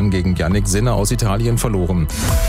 gestern gegen Yannick Sinner aus Italien verloren.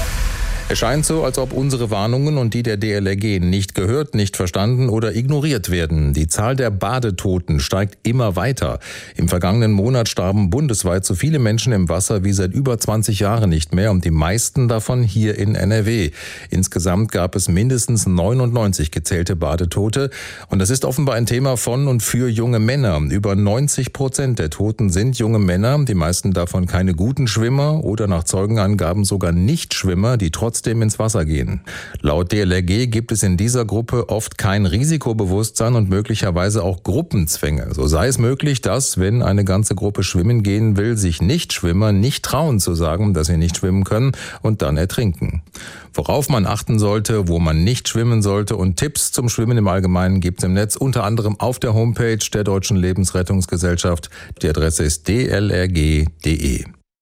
Es scheint so, als ob unsere Warnungen und die der DLRG nicht gehört, nicht verstanden oder ignoriert werden. Die Zahl der Badetoten steigt immer weiter. Im vergangenen Monat starben bundesweit so viele Menschen im Wasser wie seit über 20 Jahren nicht mehr und die meisten davon hier in NRW. Insgesamt gab es mindestens 99 gezählte Badetote und das ist offenbar ein Thema von und für junge Männer. Über 90% der Toten sind junge Männer, die meisten davon keine guten Schwimmer oder nach Zeugenangaben sogar Nichtschwimmer, die trotzdem ins Wasser gehen. Laut DLRG gibt es in dieser Gruppe oft kein Risikobewusstsein und möglicherweise auch Gruppenzwänge. So sei es möglich, dass, wenn eine ganze Gruppe schwimmen gehen will, sich Nichtschwimmer nicht trauen zu sagen, dass sie nicht schwimmen können und dann ertrinken. Worauf man achten sollte, wo man nicht schwimmen sollte und Tipps zum Schwimmen im Allgemeinen gibt es im Netz, unter anderem auf der Homepage der Deutschen Lebensrettungsgesellschaft. Die Adresse ist dlrg.de.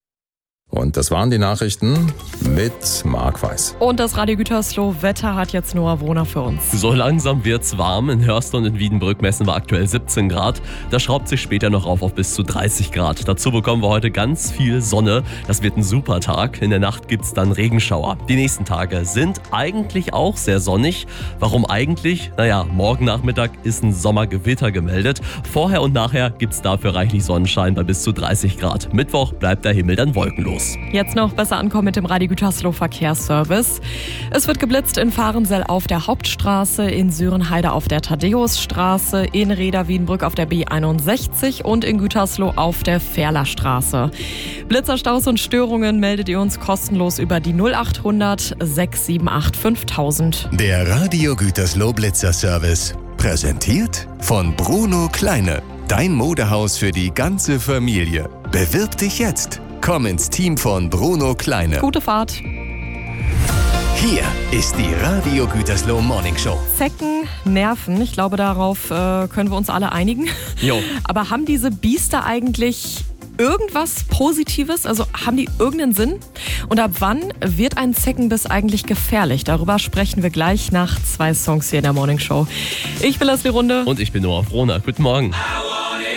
Und das waren die Nachrichten mit Marc Weiß. Und das Radio Gütersloh Wetter hat jetzt Noah Wohner für uns. So langsam wird's warm. In Hörst und in Wiedenbrück messen wir aktuell 17 Grad. Das schraubt sich später noch auf bis zu 30 Grad. Dazu bekommen wir heute ganz viel Sonne. Das wird ein super Tag. In der Nacht gibt's dann Regenschauer. Die nächsten Tage sind eigentlich auch sehr sonnig. Warum eigentlich? Naja, morgen Nachmittag ist ein Sommergewitter gemeldet. Vorher und nachher gibt's dafür reichlich Sonnenschein bei bis zu 30 Grad. Mittwoch bleibt der Himmel dann wolkenlos. Jetzt noch besser ankommen mit dem Radio Gütersloh Verkehrsservice. Es wird geblitzt in Fahrensell auf der Hauptstraße, in Sörenheide auf der Thaddäusstraße, in Reda-Wiedenbrück auf der B61 und in Gütersloh auf der Ferlerstraße. Blitzerstaus und Störungen meldet ihr uns kostenlos über die 0800 678 5000. Der Radio Gütersloh Blitzerservice. Präsentiert von Bruno Kleine. Dein Modehaus für die ganze Familie. Bewirb dich jetzt. Komm ins Team von Bruno Kleine. Gute Fahrt. Hier ist die Radio Gütersloh Morning Show. Zecken nerven. Ich glaube, darauf können wir uns alle einigen. Jo. Aber haben diese Biester eigentlich irgendwas Positives? Also haben die irgendeinen Sinn? Und ab wann wird ein Zeckenbiss eigentlich gefährlich? Darüber sprechen wir gleich nach 2 Songs hier in der Morning Show. Ich bin Leslie Runde. Und ich bin Noah Wohner. Guten Morgen.